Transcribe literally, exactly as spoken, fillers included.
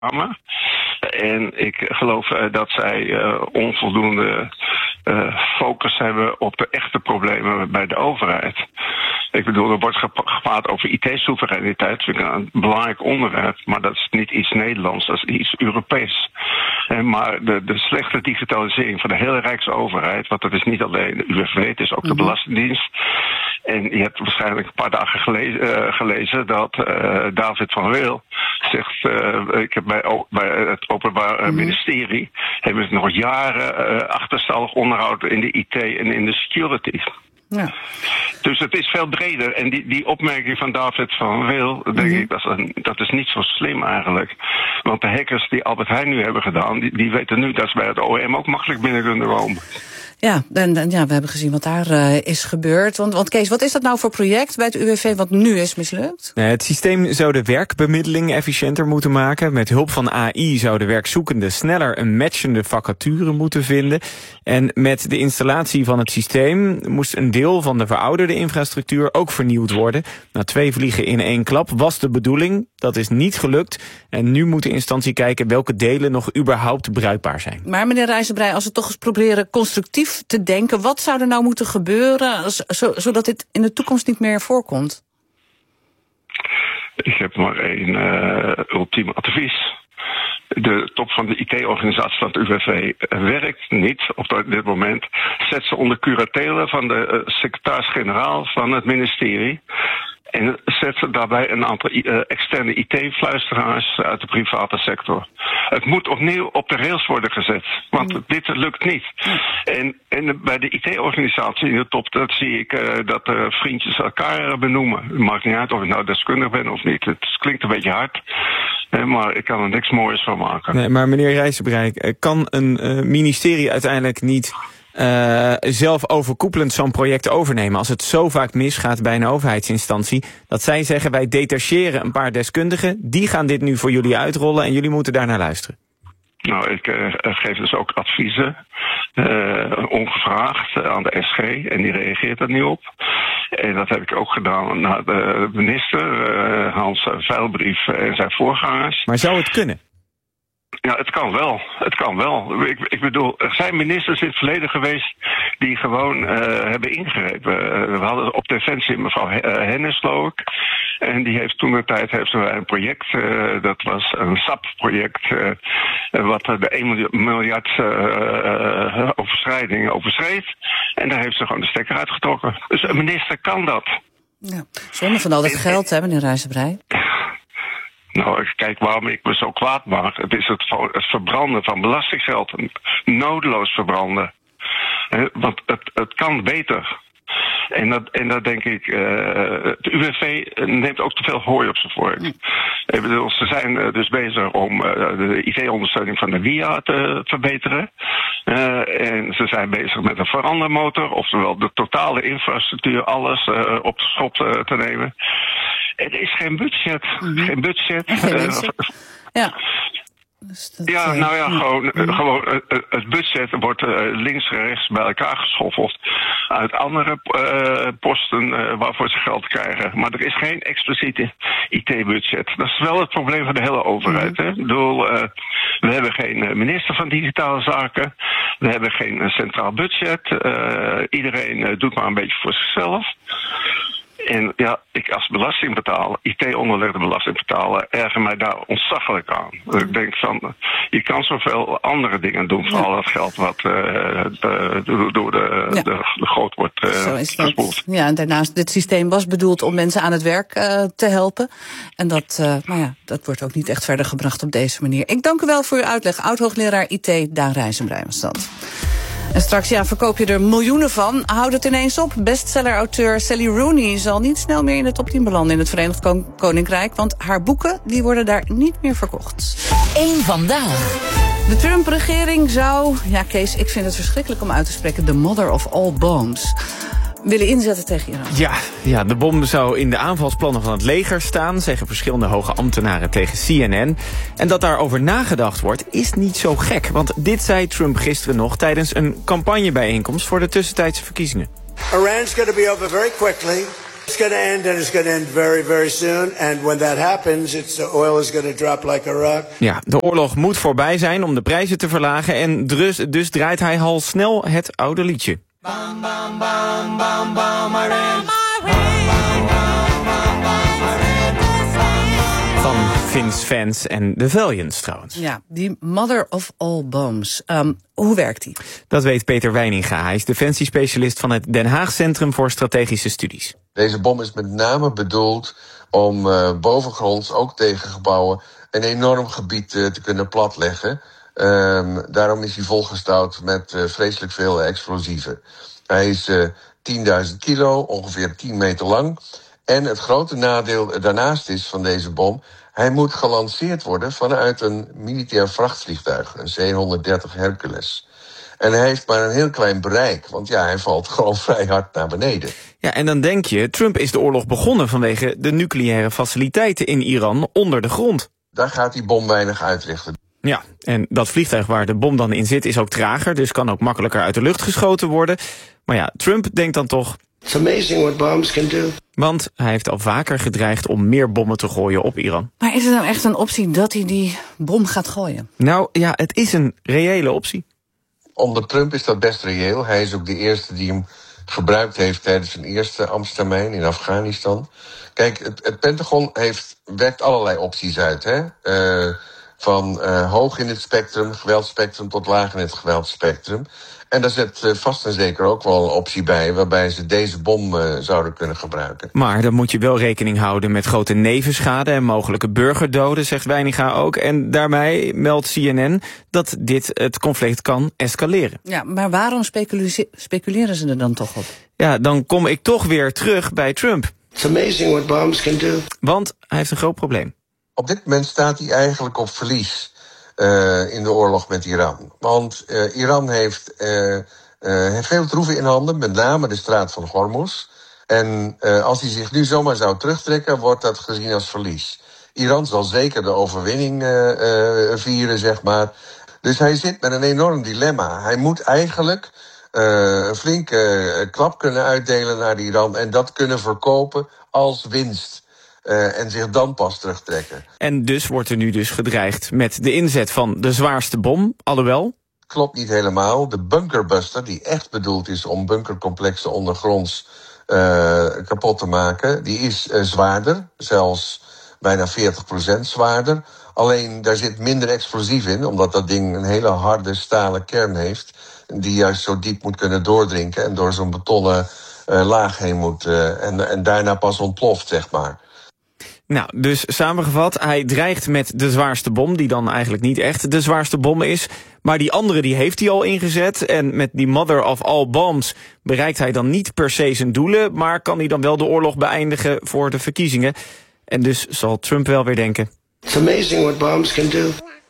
En ik geloof uh, dat zij uh, onvoldoende uh, focus hebben op de echte problemen bij de overheid. Ik bedoel, er wordt gepraat over I T-soevereiniteit. Dat vind ik een belangrijk onderwerp. Maar dat is niet iets Nederlands, dat is iets Europees. En maar de, de slechte digitalisering van de hele Rijksoverheid, want dat is niet alleen de U W V, het is ook de Belastingdienst. En je hebt waarschijnlijk een paar dagen gelezen, uh, gelezen dat uh, David van Weel zegt, uh, ik heb bij, bij het Openbaar uh, Ministerie, hebben ze nog jaren uh, achterstallig onderhoud in de I T en in de security. Ja. Dus het is veel breder. En die, die opmerking van David van Weel, denk mm-hmm. ik, dat is, een, dat is niet zo slim eigenlijk. Want de hackers die Albert Heijn nu hebben gedaan, die, die weten nu dat ze bij het O M ook makkelijk binnen kunnen komen. Ja, en, en ja, we hebben gezien wat daar uh, is gebeurd. Want, want Kees, wat is dat nou voor project bij het U W V wat nu is mislukt? Nee, het systeem zou de werkbemiddeling efficiënter moeten maken. Met hulp van A I zouden werkzoekenden sneller een matchende vacature moeten vinden. En met de installatie van het systeem moest een deel van de verouderde infrastructuur ook vernieuwd worden. Nou, twee vliegen in één klap was de bedoeling. Dat is niet gelukt. En nu moet de instantie kijken welke delen nog überhaupt bruikbaar zijn. Maar meneer Rijzenbrij, als we toch eens proberen constructief te denken, wat zou er nou moeten gebeuren zo, zodat dit in de toekomst niet meer voorkomt? Ik heb maar één uh, ultiem advies. De top van de I T-organisatie van het U W V werkt niet op dit moment. Zet ze onder curatele van de uh, secretaris-generaal van het ministerie. En zet daarbij een aantal uh, externe I T-fluisteraars uit de private sector. Het moet opnieuw op de rails worden gezet, want mm. dit lukt niet. Mm. En, en bij de I T-organisatie in de top, dat zie ik uh, dat uh, vriendjes elkaar benoemen. Het maakt niet uit of ik nou deskundig ben of niet. Het klinkt een beetje hard, uh, maar ik kan er niks moois van maken. Nee, maar meneer Rijzenbrij, kan een uh, ministerie uiteindelijk niet Uh, zelf overkoepelend zo'n project overnemen als het zo vaak misgaat bij een overheidsinstantie, dat zij zeggen wij detacheren een paar deskundigen, die gaan dit nu voor jullie uitrollen en jullie moeten daar naar luisteren? Nou, ik uh, geef dus ook adviezen, uh, ongevraagd, uh, aan de S G en die reageert er nu op. En dat heb ik ook gedaan naar de minister, uh, Hans Veilbrief en zijn voorgangers. Maar zou het kunnen? Ja, het kan wel. Het kan wel. Ik, ik bedoel, er zijn ministers in het verleden geweest die gewoon uh, hebben ingegrepen. Uh, we hadden op Defensie mevrouw Hennis, geloof ik. En die heeft toen de tijd heeft ze een project, uh, dat was een S A P-project, uh, wat de één miljard uh, uh, overschrijding overschreed. En daar heeft ze gewoon de stekker uitgetrokken. Dus een minister kan dat. Ja, zonde van al dat geld, hè, meneer Rijzenbrij? Nou, kijk, waarom ik me zo kwaad maak. Het is het, het verbranden van belastinggeld. Nodeloos verbranden. He, want het, het kan beter. En dat, en dat denk ik, uh, het U W V neemt ook te veel hooi op zijn vork. Mm. Ik bedoel, ze zijn uh, dus bezig om uh, de I T-ondersteuning van de W I A te verbeteren. Uh, en ze zijn bezig met een verandermotor, oftewel de totale infrastructuur, alles uh, op de schop uh, te nemen. Er is geen budget. Mm-hmm. Geen budget. Geen uh, ja. Dus dat, ja, nou ja, gewoon, uh, gewoon uh, het budget wordt uh, links en rechts bij elkaar geschoffeld uit andere uh, posten uh, waarvoor ze geld krijgen. Maar er is geen expliciete I T-budget. Dat is wel het probleem van de hele overheid. Mm-hmm. Hè? Ik bedoel, uh, we hebben geen minister van Digitale Zaken. We hebben geen uh, centraal budget. Uh, iedereen uh, doet maar een beetje voor zichzelf. En ja, ik als belastingbetaler, I T-onderlegde belastingbetaler, erger mij daar ontzaglijk aan. Mm. Ik denk van, je kan zoveel andere dingen doen voor ja. al dat geld wat uh, de, door de, ja. de, de groot wordt uh, Zo is gespoeld. Ja, en daarnaast, dit systeem was bedoeld om mensen aan het werk uh, te helpen. En dat, uh, nou ja, dat wordt ook niet echt verder gebracht op deze manier. Ik dank u wel voor uw uitleg. Oud-hoogleraar I T, Daan Rijzenbrij was dat. En straks, ja, verkoop je er miljoenen van. Houd het ineens op. Bestseller-auteur Sally Rooney zal niet snel meer in de top tien belanden in het Verenigd Kon- Koninkrijk. Want haar boeken, die worden daar niet meer verkocht. Eén vandaag. De Trump-regering zou, ja Kees, ik vind het verschrikkelijk om uit te spreken, the mother of all bombs willen inzetten tegen Iran. Ja, ja, de bom zou in de aanvalsplannen van het leger staan, zeggen verschillende hoge ambtenaren tegen C N N. En dat daarover nagedacht wordt, is niet zo gek. Want dit zei Trump gisteren nog tijdens een campagnebijeenkomst voor de tussentijdse verkiezingen. Iran's going to be over very quickly. It's going to end and it's going to end very, very soon. And when that happens, it's, the oil is going to drop like a rock. Ja, de oorlog moet voorbij zijn om de prijzen te verlagen. En dus, dus draait hij al snel het oude liedje. Bam, bam, bam, bam, bam, Iran. Van Vince Vance en The Valiants trouwens. Ja, die Mother of All Bombs. Um, hoe werkt die? Dat weet Peter Weininga. Hij is defensiespecialist van het Den Haag Centrum voor Strategische Studies. Deze bom is met name bedoeld om uh, bovengronds, ook tegen gebouwen, een enorm gebied uh, te kunnen platleggen. Um, daarom is hij volgestouwd met uh, vreselijk veel explosieven. Hij is uh, tienduizend kilo, ongeveer tien meter lang. En het grote nadeel daarnaast is van deze bom, hij moet gelanceerd worden vanuit een militair vrachtvliegtuig, een C honderddertig Hercules. En hij heeft maar een heel klein bereik, want ja, hij valt gewoon vrij hard naar beneden. Ja, en dan denk je, Trump is de oorlog begonnen vanwege de nucleaire faciliteiten in Iran onder de grond. Daar gaat die bom weinig uitrichten. Ja, en dat vliegtuig waar de bom dan in zit is ook trager, dus kan ook makkelijker uit de lucht geschoten worden. Maar ja, Trump denkt dan toch... It's amazing what bombs can do. Want hij heeft al vaker gedreigd om meer bommen te gooien op Iran. Maar is er nou echt een optie dat hij die bom gaat gooien? Nou ja, het is een reële optie. Onder Trump is dat best reëel. Hij is ook de eerste die hem gebruikt heeft tijdens zijn eerste ambtstermijn in Afghanistan. Kijk, het, het Pentagon heeft, werkt allerlei opties uit. Hè? Uh, van uh, hoog in het spectrum, geweldspectrum, tot laag in het geweldspectrum. En daar zit uh, vast en zeker ook wel een optie bij waarbij ze deze bom uh, zouden kunnen gebruiken. Maar dan moet je wel rekening houden met grote nevenschade en mogelijke burgerdoden, zegt Weininga ook. En daarmee meldt C N N dat dit het conflict kan escaleren. Ja, maar waarom speculeren, speculeren ze er dan toch op? Ja, dan kom ik toch weer terug bij Trump. It's amazing what bombs can do. Want hij heeft een groot probleem. Op dit moment staat hij eigenlijk op verlies. Uh, in de oorlog met Iran. Want uh, Iran heeft, uh, uh, heeft veel troeven in handen, met name de straat van Hormuz. En uh, als hij zich nu zomaar zou terugtrekken, wordt dat gezien als verlies. Iran zal zeker de overwinning uh, uh, vieren, zeg maar. Dus hij zit met een enorm dilemma. Hij moet eigenlijk uh, een flinke uh, klap kunnen uitdelen naar Iran en dat kunnen verkopen als winst. Uh, en zich dan pas terugtrekken. En dus wordt er nu dus gedreigd met de inzet van de zwaarste bom, alhoewel... Klopt niet helemaal. De bunkerbuster, die echt bedoeld is om bunkercomplexen ondergronds uh, kapot te maken, die is uh, zwaarder, zelfs bijna veertig procent zwaarder. Alleen daar zit minder explosief in, omdat dat ding een hele harde stalen kern heeft, die juist zo diep moet kunnen doordrinken en door zo'n betonnen uh, laag heen moet uh, en, en daarna pas ontploft, zeg maar. Nou, dus samengevat, hij dreigt met de zwaarste bom, die dan eigenlijk niet echt de zwaarste bom is. Maar die andere die heeft hij al ingezet. En met die Mother of All Bombs bereikt hij dan niet per se zijn doelen, maar kan hij dan wel de oorlog beëindigen voor de verkiezingen. En dus zal Trump wel weer denken... It's amazing what bombs can do.